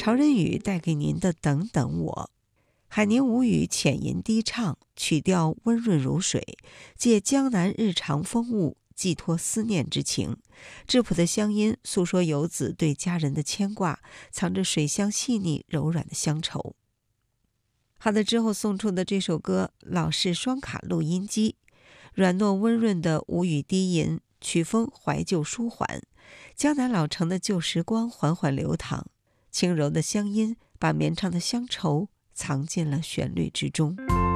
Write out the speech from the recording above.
唐人语带给您的等等我。海宁吴语浅吟低唱，曲调温润如水，借江南日常风物寄托思念之情。质朴的乡音诉说游子对家人的牵挂，藏着水乡细腻柔软的乡愁。好的，之后送出的这首歌老式双卡录音机，软糯温润的吴语低吟，曲风怀旧舒缓，江南老城的旧时光缓缓流淌，轻柔的乡音把绵长的乡愁藏进了旋律之中。